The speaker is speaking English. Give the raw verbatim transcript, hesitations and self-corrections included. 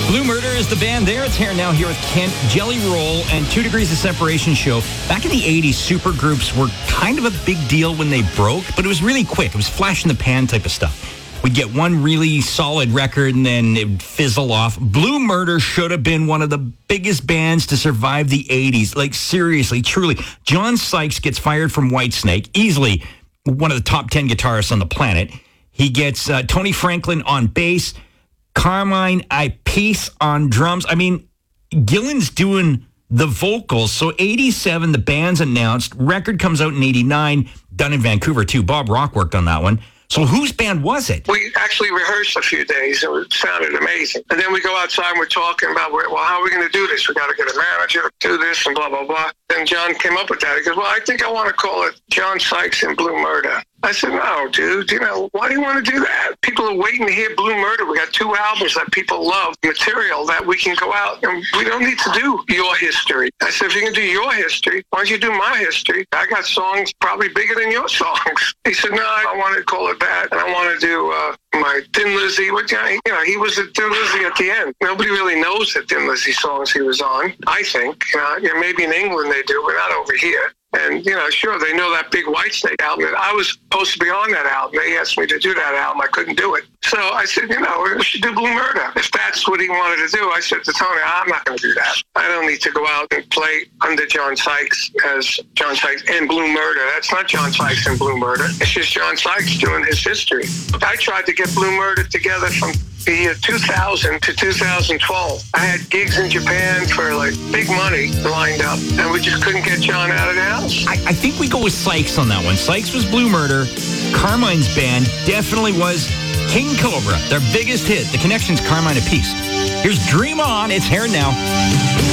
Blue Murder is the band there. It's here now here with Kent, Jelly Roll, and Two Degrees of Separation show. Back in the eighties, supergroups were kind of a big deal when they broke, but it was really quick. It was flash in the pan type of stuff. We'd get one really solid record and then it would fizzle off. Blue Murder should have been one of the biggest bands to survive the eighties. Like, seriously, truly. John Sykes gets fired from Whitesnake, easily one of the top ten guitarists on the planet. He gets uh, Tony Franklin on bass, Carmine Appice on drums. I mean, Gillan's doing the vocals. So eighty-seven, the band's announced. Record comes out in eighty-nine, done in Vancouver too. Bob Rock worked on that one. So whose band was it? We actually rehearsed a few days, and it sounded amazing. And then we go outside, and we're talking about, well, how are we going to do this? We got to get a manager to do this, and blah, blah, blah. Then John came up with that. He goes, well, I think I want to call it John Sykes and Blue Murder. I said, no, dude, you know, why do you want to do that? People are waiting to hear Blue Murder. We got two albums that people love, material that we can go out, and we don't need to do your history. I said, if you can do your history, why don't you do my history? I got songs probably bigger than your songs. He said, no, I want to call it that, and I want to do uh, my Thin Lizzy. Which, you know, he was at Thin Lizzy at the end. Nobody really knows the Thin Lizzy songs he was on, I think. You know, yeah, maybe in England they do, but not over here. And, you know, sure, they know that big Whitesnake album. I was supposed to be on that album. They asked me to do that album. I couldn't do it. So I said, you know, we should do Blue Murder. If that's what he wanted to do, I said to Tony, I'm not going to do that. I don't need to go out and play under John Sykes as John Sykes and Blue Murder. That's not John Sykes and Blue Murder. It's just John Sykes doing his history. I tried to get Blue Murder together from the year two thousand to two thousand twelve. I had gigs in Japan for like big money lined up, and we just couldn't get John out of the house. I, I think we go with Sykes on that one. Sykes was Blue Murder. Carmine's band definitely was King Cobra, their biggest hit. The Connection's Carmine Appice. Here's Dream On. It's here now.